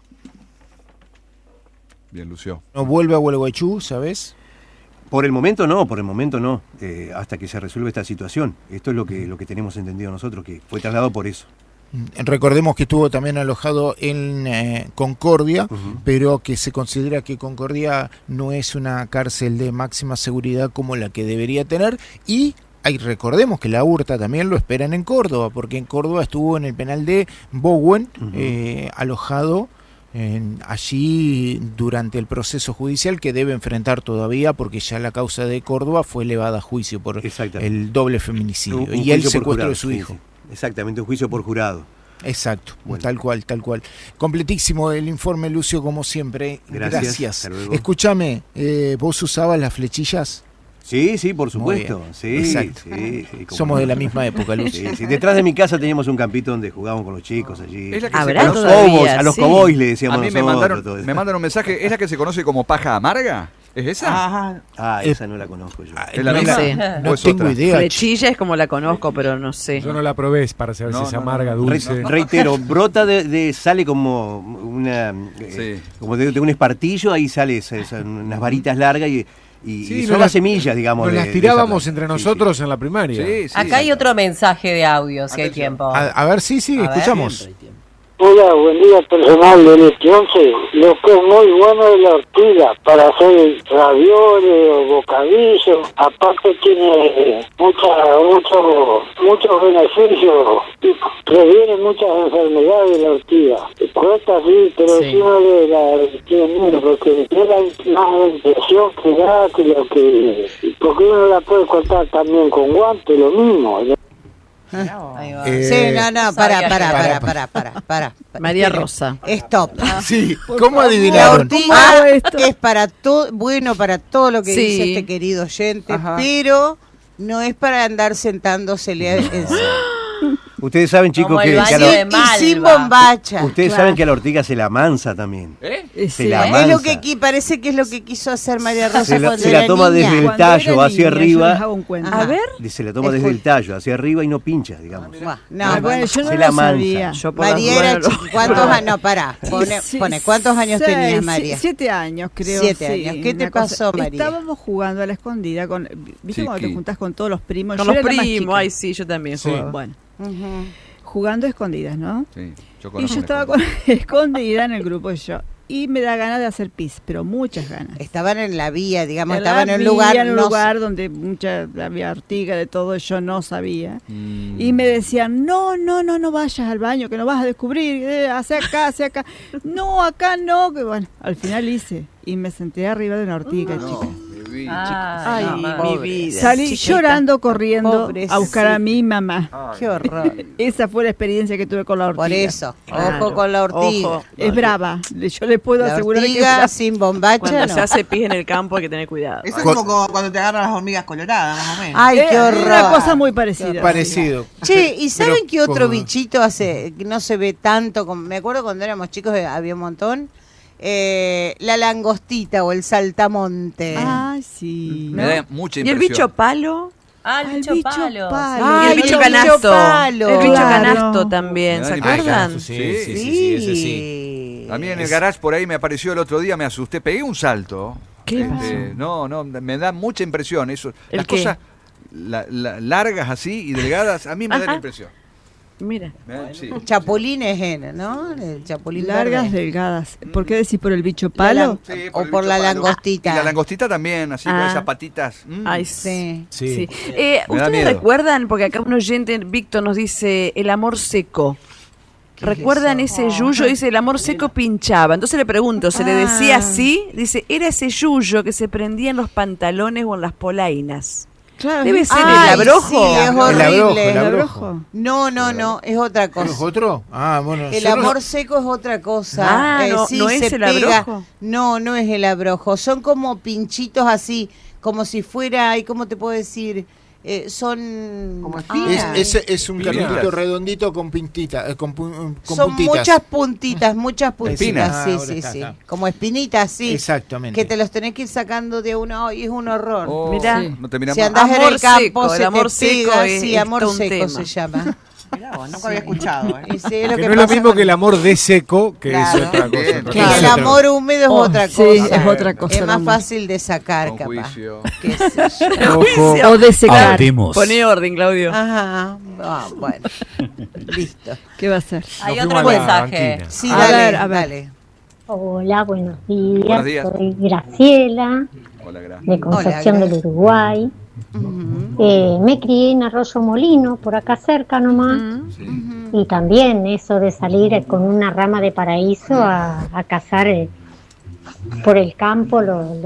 Bien, Lucio. ¿No vuelve a Gualeguaychú, sabes? Por el momento no, hasta que se resuelva esta situación. Esto es lo que tenemos entendido nosotros, que fue trasladado por eso. Recordemos que estuvo también alojado en Concordia, pero que se considera que Concordia no es una cárcel de máxima seguridad como la que debería tener, y recordemos que Laurta también lo esperan en Córdoba, porque en Córdoba estuvo en el penal de Bowen, alojado allí durante el proceso judicial que debe enfrentar todavía, porque ya la causa de Córdoba fue elevada a juicio por el doble feminicidio y el secuestro de su hijo. Exactamente, un juicio por jurado. Exacto, bueno. Tal cual. Completísimo el informe, Lucio, como siempre. Gracias. Escúchame, ¿vos usabas las flechillas? Sí, por supuesto. Sí, exacto. Sí, somos de la misma época, Lucio. Sí. Detrás de mi casa teníamos un campito donde jugábamos con los chicos allí. Es la que a los cowboys le decíamos. A mí me mandaron un mensaje, ¿es la que se conoce como paja amarga? ¿Es esa? Esa no la conozco yo. ¿Es la misma? No tengo idea. Flechilla es como la conozco, pero no sé. Yo no la probé para saber si es amarga, dulce. Reitero, brota sale como como de un espartillo, ahí sale unas varitas largas y son las semillas, digamos. Nos las tirábamos entre nosotros en la primaria. Acá hay otro mensaje de audio, si hay tiempo. A ver, sí, escuchamos. Hola, buen día personal del Este 11. Lo que es muy bueno es la ortiga para hacer ravioles o bocadillos. Aparte tiene muchos beneficios y previene muchas enfermedades la ortiga. Cuesta sí, pero sí no le tiene miedo porque tiene más impresión que da que lo que... Porque uno la puede cortar también con guantes, lo mismo. Sí, no, para. María Rosa. Stop. Sí, ¿cómo adivinaron? La ortiga es para todo, bueno para todo lo que dice este querido oyente, pero no es para andar sentándosele encima. Ustedes saben, chicos, que y sin bombacha. Ustedes saben que a la ortiga se la mansa también. Se la mansa. Es lo que parece que es lo que quiso hacer María Rosa se la toma desde el tallo hacia arriba. A ver. Se la toma desde el tallo hacia arriba y no pincha, digamos. No, bueno, yo no se lo la mansa. sabía. María era ¿cuántos años? No, pará. Pone, ¿cuántos años tenías, María? 7 años, creo. 7 años. ¿Qué te pasó, María? Estábamos jugando a la escondida con, ¿viste cuando te juntás con todos los primos? Con los primos, ay sí, yo también jugaba. Bueno. Jugando a escondidas, ¿no? Sí, y yo estaba escondida en el grupo y me da ganas de hacer pis, pero muchas ganas. Estaban en la vía, digamos, estaban en un lugar donde había ortiga de todo, yo no sabía. Y me decían, no vayas al baño, que no vas a descubrir, hacia acá. No, acá no, que bueno, al final hice y me senté arriba de una ortiga, chicas. Ay, mi vida. Salí Chiquita, llorando, corriendo pobrecita. a buscar a mi mamá. Qué horror. Esa fue la experiencia que tuve con la ortiga. Por eso, ojo con la ortiga. Ojo. Es brava. Yo le puedo La asegurar que es ortiga brava. sin bombacha, Cuando no. se hace pis en el campo hay que tener cuidado. Eso es como cuando te agarran las hormigas coloradas, más o menos. Ay, qué horror. Una cosa muy parecida. Parecido. Che, ¿y saben Pero, qué otro ¿cómo? bichito hace que no se ve tanto? Me acuerdo cuando éramos chicos había un montón. La langostita o el saltamonte. Ay, sí. Me da mucha ¿Y el impresión. bicho palo? El bicho palo. Y el bicho canasto. El bicho canasto también, Me ¿se da acuerdan? Sí, ese sí. A mí en el garage por ahí me apareció el otro día, me asusté, pegué un salto. ¿Qué No, me da mucha impresión eso. ¿El Las qué? cosas largas así y delgadas, a mí me da la impresión. Mira. Sí. Chapulines, ¿no? El chapulín Largas, verde. delgadas. ¿Por qué decís por el bicho palo? Sí, O el por bicho la palo. langostita. Y la langostita también, así con Ah. esas patitas. Ay, Sí. Sí. Me da ¿Ustedes miedo. recuerdan? Porque acá un oyente, Víctor, nos dice el amor seco. ¿Recuerdan ese yuyo? Dice, el amor seco pinchaba. Entonces le pregunto, ¿se le decía así? Dice, era ese yuyo que se prendía en los pantalones o en las polainas. Claro. Debe ser Ay, el abrojo. sí, es horrible. El abrojo. No, es otra cosa. ¿Es otro? Ah, bueno. El yo no- amor seco es otra cosa. No sí, es se el pega. abrojo. No es el abrojo. Son como pinchitos así, como si fuera, ¿y cómo te puedo decir? Son Como Es un Pintitas. cartito redondito con pintitas, con son puntitas. muchas puntitas, Espinas. sí, Ahora sí, está, sí. está. Como espinitas, sí. Exactamente. Que te los tenés que ir sacando de uno y es un horror. Oh, Mirá. no te miramos. Si andás en Amor el campo, seco, se el amor te seco pega, es sí, amor todo un seco tema. se llama. Mirá vos, nunca había escuchado. Y sí, es lo Que que no es lo pasa mismo con- que el amor de seco, que Claro. es otra cosa. Bien. Que el amor húmedo es otra sí, cosa. es otra cosa, Es el más amor. fácil de sacar, Con capaz. juicio. Qué sé yo. Ojo. O de secar. Hablemos. Poné orden, Claudio. Ajá. Bueno. Listo. ¿Qué va a hacer? Hay Nos otro fuimos a la mensaje. banquina. Sí, A dale, ver, a ver. dale. Hola, buenos días. Buenos días. Soy Graciela, Hola, de Concepción Hola, del Uruguay. Me crié en Arroyo Molino, por acá cerca nomás. Y también eso de salir con una rama de paraíso a cazar por el campo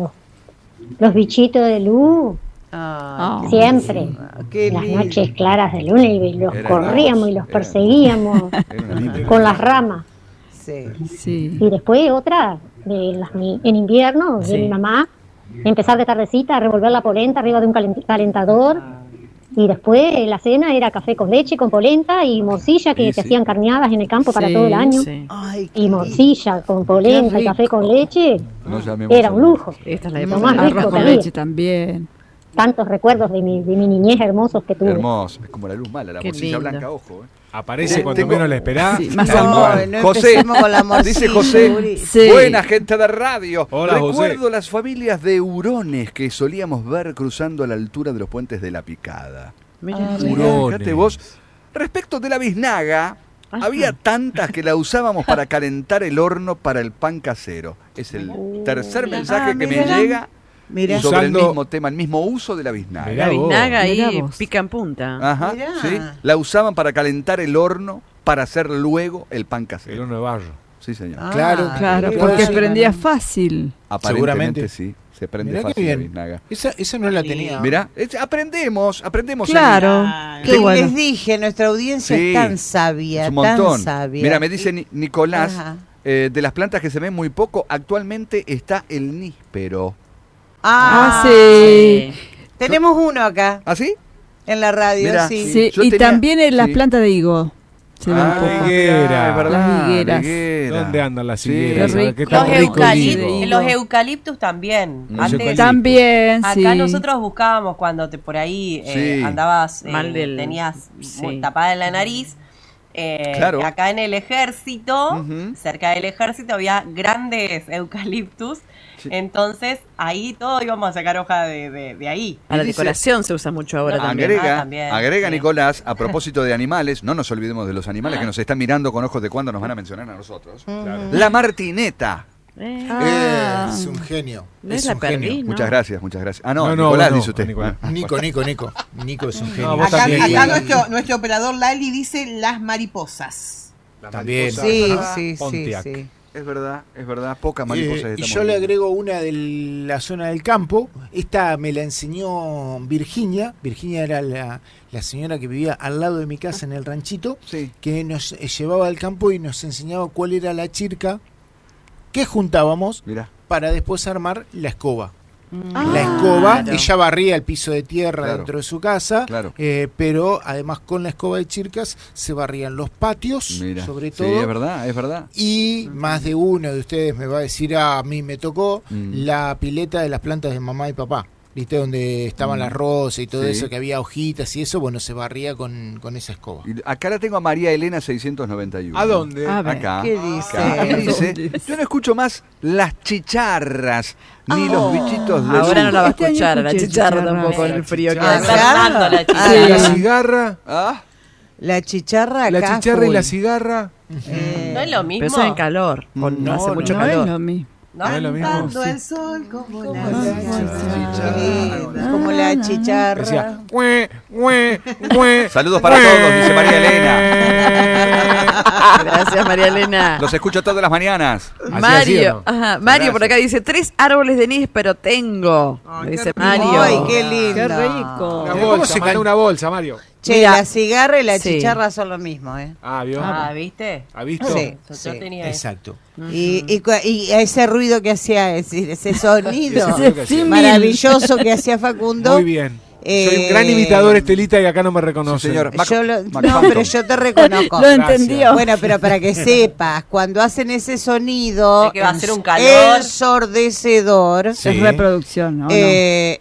los bichitos de luz. Siempre. Qué Las lindo. noches claras de luna y los Era corríamos y los perseguíamos con las ramas. Sí. Sí. Y después otra, en invierno, de mi mamá, empezar de tardecita a revolver la polenta arriba de un calentador. Y después la cena era café con leche, con polenta y morcilla que Sí, se sí. hacían carneadas en el campo para Sí, todo el año. Sí. Ay, qué Y morcilla con polenta y café con leche, No llamemos era un lujo. Esta es la Lo época. más rico Arroz que con había. leche también. Tantos recuerdos de mi niñez hermosos que tuve. Hermoso. Es como la luz mala, la Qué morcilla lindo. blanca, ojo. Aparece cuando Tengo- menos la esperás. Sí, más tal amor. cual. No José, empecemos con la morcilla, dice José, Uri. Sí. buena gente de radio. Hola, Recuerdo José. las familias de hurones que solíamos ver cruzando a la altura de los puentes de la Picada. Mira. Fíjate vos. Respecto de la biznaga, Había tantas que la usábamos para calentar el horno para el pan casero. Es el tercer mensaje que me llega sobre el mismo tema, el mismo uso de la biznaga. La biznaga ahí pica en punta. Ajá, sí. La usaban para calentar el horno para hacer luego el pan casero. El horno de barro. Sí, señor. Claro, porque prendía fácil. Aparentemente sí. Se prende fácil la biznaga. Esa no la tenía. Mirá, aprendemos. Claro. Qué bueno. Les dije, nuestra audiencia es tan sabia, es un montón. tan sabia. Mira, me dice Nicolás, de las plantas que se ven muy poco, actualmente está el níspero. Sí. Tenemos uno acá. ¿Ah, sí? En la radio, Mirá, sí. Y también en las plantas de higo. Se ven poco. Higuera. Es verdad. Las higueras. ¿Dónde andan las higueras? Los eucaliptus también. También, acá nosotros buscábamos cuando por ahí andabas, tenías tapada en la nariz. Claro. Acá en el ejército, cerca del ejército, había grandes eucaliptus. Entonces, ahí todo íbamos a sacar hoja de ahí. A la decoración se usa mucho ahora también. Agrega Nicolás, a propósito de animales, no nos olvidemos de los animales que nos están mirando con ojos de cuándo nos van a mencionar a nosotros. La martineta. Es un genio. Es un genio. Muchas gracias. Ah, no, Nicolás dice usted. Nico es un genio. Acá nuestro operador Lali dice las mariposas. También. Sí. Es verdad, pocas mariposas. Y yo le agrego una de la zona del campo. Esta me la enseñó Virginia. Virginia era la señora que vivía al lado de mi casa en el ranchito, que nos llevaba al campo y nos enseñaba cuál era la chirca que juntábamos para después armar la escoba. La escoba, ella barría el piso de tierra dentro de su casa, pero además con la escoba de chircas se barrían los patios, sobre todo. Sí, es verdad. Y más de uno de ustedes me va a decir, a mí me tocó la pileta de las plantas de mamá y papá. ¿Viste? Donde estaban las rosas y todo eso, que había hojitas y eso, bueno, se barría con esa escoba. Y acá la tengo a María Elena 691. ¿A dónde? Acá. ¿Qué dice? Dice, yo no escucho más las chicharras, ni los bichitos de ahora no la va a escuchar, la chicharra tampoco, en el frío que hace. ¿La cigarra? La chicharra La chicharra y la cigarra. No es lo mismo. Pero eso en calor, hace mucho calor. No es lo mismo. ¿No es lo mismo? El sol como la chicharra. Decía, saludos para todos, dice María Elena. Gracias, María Elena. Los escucho todas las mañanas. Mario, Mario por acá dice 3 árboles de níspero tengo. Dice Mario. Ay, qué lindo. Qué rico. Una bolsa, mandó una bolsa, Mario. Che, la cigarra y la chicharra son lo mismo, ¿vio? ¿Viste? ¿Ha visto? Sí. Yo tenía exacto. Y ese ruido que hacía, es decir, ese sonido Ese maravilloso que hacía Facundo. Muy bien. Soy un gran imitador, Estelita, y acá no me reconoce. Señor. No, pero yo te reconozco. Lo entendió. Bueno, pero para que sepas, cuando hacen ese sonido, que va a ser un calor ensordecedor, es reproducción, ¿no? es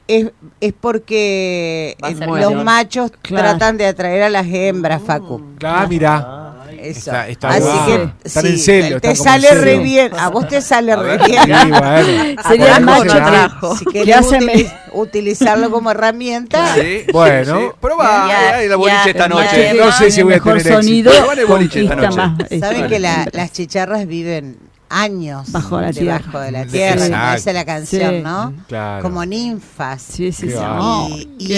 porque los machos tratan de atraer a las hembras, Facu. Mirá. Eso. Está así bien. que Están en serio, te están como sale en re serio. bien. A vos te sale re bien. Sí, bueno. Sería el macho trajo. Si querés utilizarlo como herramienta. Bueno, probá la boliche esta noche. No sé si voy a tener sonido. Probá el boliche esta noche. Saben que las chicharras viven años bajo la debajo de la tierra, como dice la canción, ¿no? Claro. Como ninfas. Sí. Y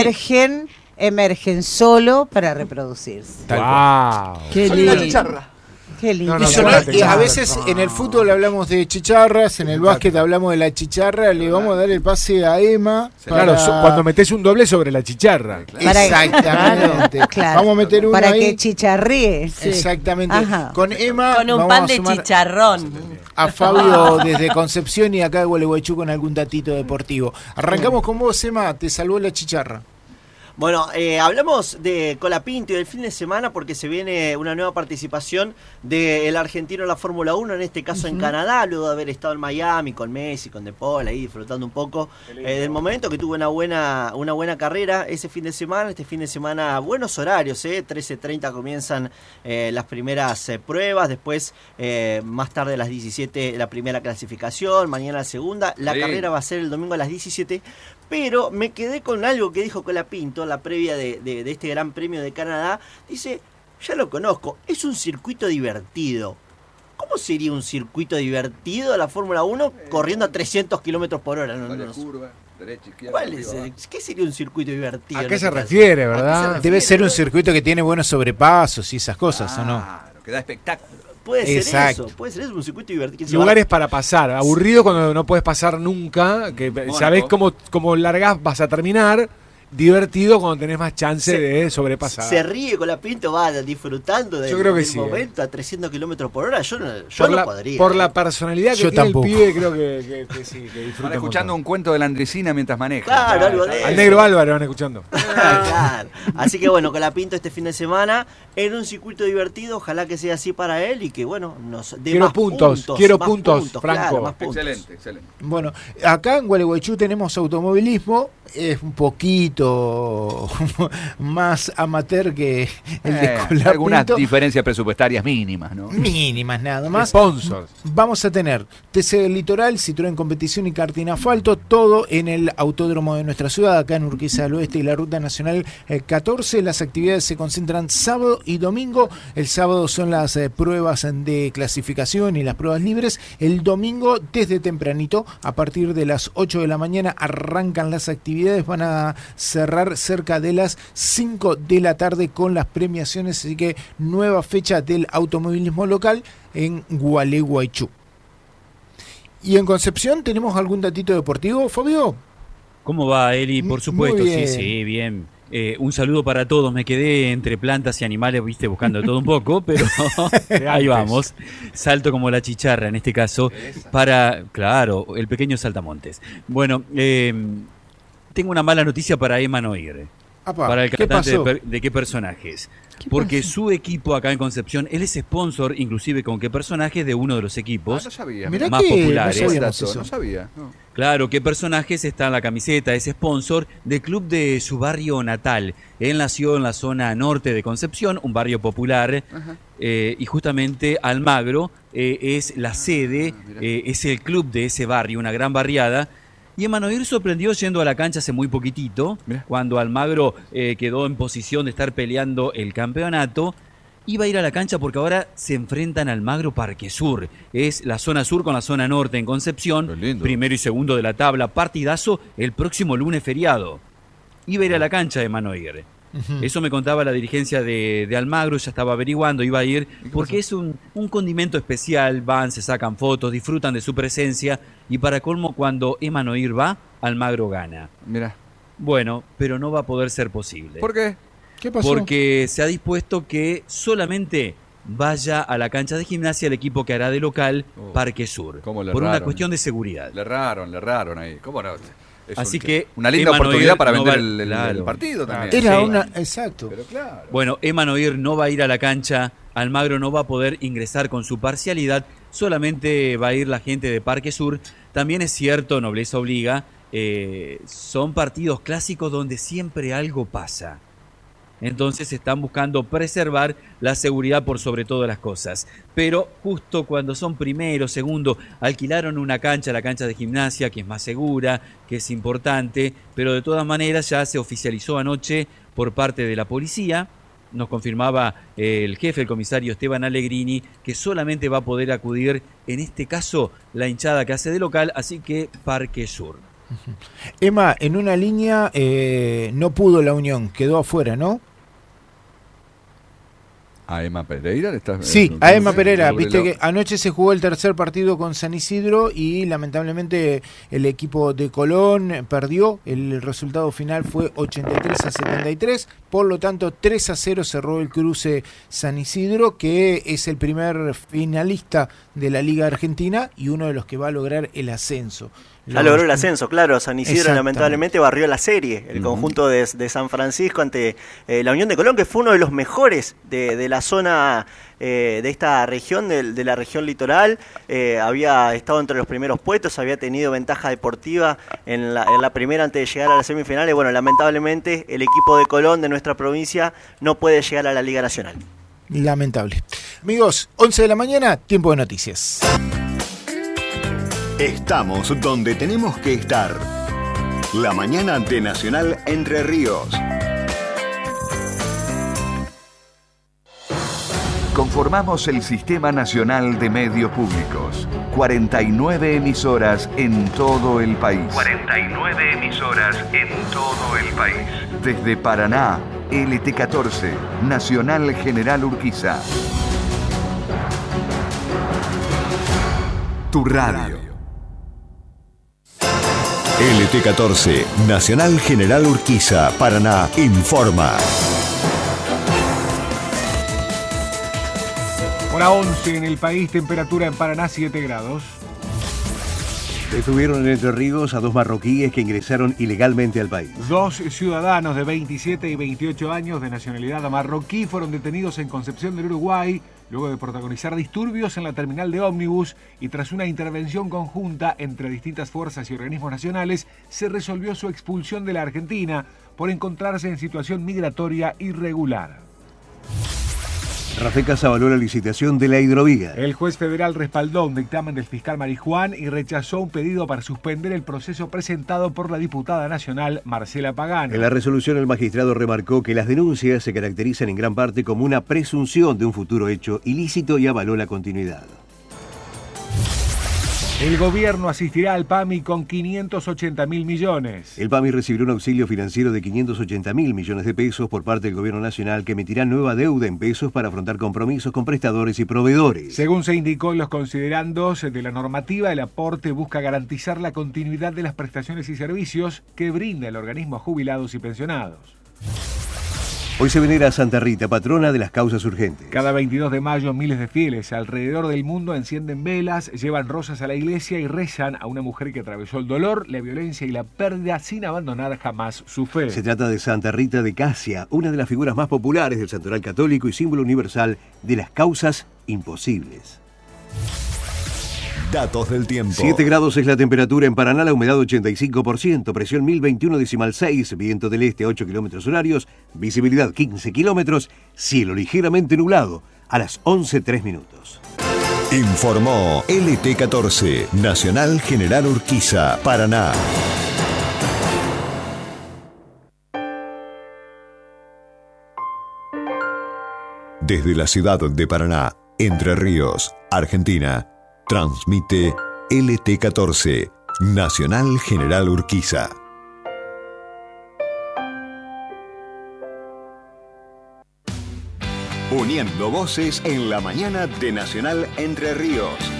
emergen solo para reproducirse. ¡Wow! ¡Qué lindo! Qué lindo. Y a veces en el fútbol hablamos de chicharras, en el básquet hablamos de la chicharra, le vamos a dar el pase a Emma. Claro, cuando metés un doble sobre la chicharra. Exactamente. Claro. Vamos a meter uno para ahí. que chicharree. Exactamente. Ajá. Con Emma con un vamos pan a de sumar chicharrón. A Fabio desde Concepción y acá de Gualeguaychú con algún datito deportivo. Arrancamos con vos, Emma, te salvó la chicharra. Bueno, hablamos de Colapinto y del fin de semana porque se viene una nueva participación del argentino en la Fórmula 1, en este caso en Canadá, luego de haber estado en Miami con Messi, con De Paul, ahí disfrutando un poco del momento, que tuvo una buena carrera ese fin de semana. Este fin de semana, buenos horarios, 13:30 comienzan las primeras pruebas, después más tarde a las 17 la primera clasificación, mañana la segunda, la carrera va a ser el domingo a las 17. Pero me quedé con algo que dijo Colapinto, la previa de este Gran Premio de Canadá. Dice, ya lo conozco, es un circuito divertido. ¿Cómo sería un circuito divertido la Fórmula 1 corriendo a 300 kilómetros por hora? Curva, derecha, izquierda, ¿Cuál es ¿Qué sería un circuito divertido? ¿A qué se refiere, verdad? Debe ser un circuito que tiene buenos sobrepasos y esas cosas, ¿o no? Claro, que da espectáculo. Puede ser Exacto. eso, puede ser eso, un circuito divertido. Lugares para pasar, aburrido cuando no puedes pasar nunca, que sabés cómo largás vas a terminar, divertido cuando tenés más chance de sobrepasar. Se ríe con la Pinto, va disfrutando del momento a 300 kilómetros por hora, yo no podría. Por la personalidad que tiene el pibe, creo que sí, que disfruta. Van escuchando un cuento de la Andresina mientras maneja. Claro, algo de Al negro Álvaro van escuchando. Claro. Así que bueno, con la Pinto este fin de semana en un circuito divertido, ojalá que sea así para él y que bueno, nos dé quiero más puntos, Franco. Claro, más puntos. Excelente. Bueno, acá en Gualeguaychú tenemos automovilismo, es un poquito más amateur que el de Colapinto. Algunas diferencias presupuestarias mínimas, ¿no? Mínimas nada más. Sponsors. Vamos a tener TC del Litoral, Citroën Competición y karting asfalto, todo en el autódromo de nuestra ciudad, acá en Urquiza del Oeste y la Ruta Nacional 14. Las actividades se concentran sábado y domingo. El sábado son las pruebas de clasificación y las pruebas libres. El domingo desde tempranito, a partir de las 8 de la mañana, arrancan las actividades. Van a cerrar cerca de las 5 de la tarde con las premiaciones, así que nueva fecha del automovilismo local en Gualeguaychú. Y en Concepción, ¿tenemos algún datito deportivo, Fabio? ¿Cómo va, Eli? Por supuesto, bien. sí, bien. Un saludo para todos. Me quedé entre plantas y animales, viste, buscando todo un poco, pero ahí vamos. Salto como la chicharra en este caso para, claro, el pequeño saltamontes. Bueno, tengo una mala noticia para Emma Noir. Para el cantante de qué personajes. Porque su equipo acá en Concepción, él es sponsor, inclusive con qué personajes de uno de los equipos más populares. No sabía. No. Claro, qué personajes está en la camiseta, es sponsor del club de su barrio natal. Él nació en la zona norte de Concepción, un barrio popular, y justamente Almagro es la sede, es el club de ese barrio, una gran barriada. Y Emma Noir sorprendió yendo a la cancha hace muy poquitito, cuando Almagro quedó en posición de estar peleando el campeonato. Iba a ir a la cancha porque ahora se enfrentan Almagro Parque Sur. Es la zona sur con la zona norte en Concepción. Primero y segundo de la tabla. Partidazo el próximo lunes feriado. Iba a ir a la cancha de Emma Noir. Eso me contaba la dirigencia de Almagro, ya estaba averiguando, iba a ir, porque es un condimento especial, van, se sacan fotos, disfrutan de su presencia, y para colmo, cuando Emma Noir va, Almagro gana. Mira. Bueno, pero no va a poder ser posible. ¿Por qué? ¿Qué pasó? Porque se ha dispuesto que solamente vaya a la cancha de Gimnasia el equipo que hará de local Parque Sur, por una cuestión de seguridad. Le erraron ahí. ¿Cómo no? Así que una linda Emma oportunidad Noir para no vender va, el partido también. Era exacto. Pero claro. Bueno, Emma Noir no va a ir a la cancha, Almagro no va a poder ingresar con su parcialidad, solamente va a ir la gente de Parque Sur. También es cierto, nobleza obliga, son partidos clásicos donde siempre algo pasa. Entonces están buscando preservar la seguridad por sobre todas las cosas. Pero justo cuando son primero, segundo, alquilaron una cancha, la cancha de Gimnasia, que es más segura, que es importante, pero de todas maneras ya se oficializó anoche por parte de la policía. Nos confirmaba el jefe, el comisario Esteban Allegrini, que solamente va a poder acudir, en este caso, la hinchada que hace de local, así que Parque Sur. Emma, en una línea no pudo la Unión, quedó afuera, ¿no? ¿A Emma Pereira? Sí, a Emma Pereira. Viste que anoche se jugó el tercer partido con San Isidro y lamentablemente el equipo de Colón perdió. El resultado final fue 83-73. Por lo tanto, 3-0 cerró el cruce San Isidro, que es el primer finalista de la Liga Argentina y uno de los que va a lograr el ascenso. Ya logró el ascenso, claro. San Isidro lamentablemente barrió la serie, el conjunto de San Francisco ante la Unión de Colón, que fue uno de los mejores de la zona de esta región, de la región litoral. Había estado entre los primeros puestos, había tenido ventaja deportiva en la primera antes de llegar a las semifinales. Bueno, lamentablemente el equipo de Colón de nuestra provincia no puede llegar a la Liga Nacional. Lamentable. Amigos, 11 de la mañana, tiempo de noticias. Estamos donde tenemos que estar. La mañana de Nacional Entre Ríos. Conformamos el Sistema Nacional de Medios Públicos. 49 emisoras en todo el país. 49 emisoras en todo el país. Desde Paraná, LT14, Nacional General Urquiza. Tu radio. LT14, Nacional General Urquiza, Paraná, informa. Hora 11 en el país, temperatura en Paraná 7 grados. Detuvieron en Entre Ríos a 2 marroquíes que ingresaron ilegalmente al país. 2 ciudadanos de 27 y 28 años de nacionalidad marroquí fueron detenidos en Concepción del Uruguay luego de protagonizar disturbios en la terminal de ómnibus y tras una intervención conjunta entre distintas fuerzas y organismos nacionales se resolvió su expulsión de la Argentina por encontrarse en situación migratoria irregular. Rafecas avaló la licitación de la hidrovía. El juez federal respaldó un dictamen del fiscal Marijuán y rechazó un pedido para suspender el proceso presentado por la diputada nacional Marcela Pagano. En la resolución el magistrado remarcó que las denuncias se caracterizan en gran parte como una presunción de un futuro hecho ilícito y avaló la continuidad. El gobierno asistirá al PAMI con 580.000 millones. El PAMI recibirá un auxilio financiero de 580.000 millones de pesos por parte del gobierno nacional que emitirá nueva deuda en pesos para afrontar compromisos con prestadores y proveedores. Según se indicó en los considerandos de la normativa, el aporte busca garantizar la continuidad de las prestaciones y servicios que brinda el organismo a jubilados y pensionados. Hoy se venera a Santa Rita, patrona de las causas urgentes. Cada 22 de mayo miles de fieles alrededor del mundo encienden velas, llevan rosas a la iglesia y rezan a una mujer que atravesó el dolor, la violencia y la pérdida sin abandonar jamás su fe. Se trata de Santa Rita de Casia, una de las figuras más populares del santoral católico y símbolo universal de las causas imposibles. Datos del tiempo. 7 grados es la temperatura en Paraná, la humedad 85%, presión 1021,6, viento del este 8 kilómetros horarios, visibilidad 15 kilómetros, cielo ligeramente nublado, a las 11:03 minutos. Informó LT14, Nacional General Urquiza, Paraná. Desde la ciudad de Paraná, Entre Ríos, Argentina, transmite LT14, Nacional General Urquiza. Uniendo voces en la mañana de Nacional Entre Ríos.